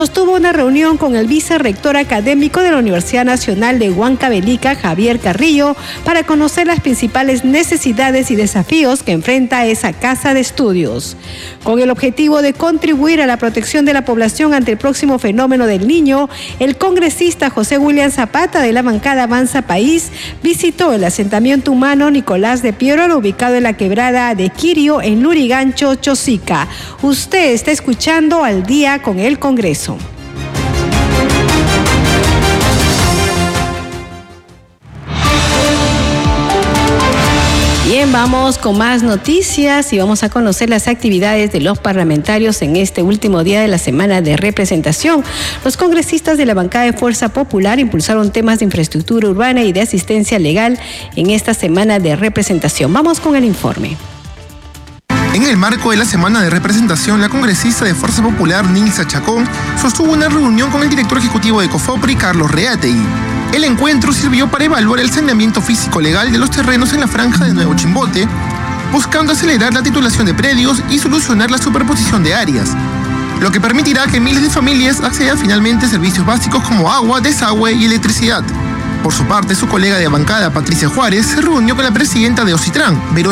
Sostuvo una reunión con el vicerrector académico de la Universidad Nacional de Huancavelica, Javier Carrillo, para conocer las principales necesidades y desafíos que enfrenta esa casa de estudios. Con el objetivo de contribuir a la protección de la población ante el próximo fenómeno del Niño, el congresista José William Zapata de la bancada Avanza País visitó el asentamiento humano Nicolás de Piero, ubicado en la quebrada de Quirio, en Lurigancho, Chosica. Usted está escuchando Al Día con el Congreso. Bien, vamos con más noticias y vamos a conocer las actividades de los parlamentarios en este último día de la semana de representación. Los congresistas de la bancada de Fuerza Popular impulsaron temas de infraestructura urbana y de asistencia legal en esta semana de representación. Vamos con el informe. En el marco de la semana de representación, la congresista de Fuerza Popular, Nilsa Chacón, sostuvo una reunión con el director ejecutivo de COFOPRI, Carlos Reategui. El encuentro sirvió para evaluar el saneamiento físico-legal de los terrenos en la franja de Nuevo Chimbote, buscando acelerar la titulación de predios y solucionar la superposición de áreas, lo que permitirá que miles de familias accedan finalmente a servicios básicos como agua, desagüe y electricidad. Por su parte, su colega de bancada, Patricia Juárez, se reunió con la presidenta de OCITRAN, Verónica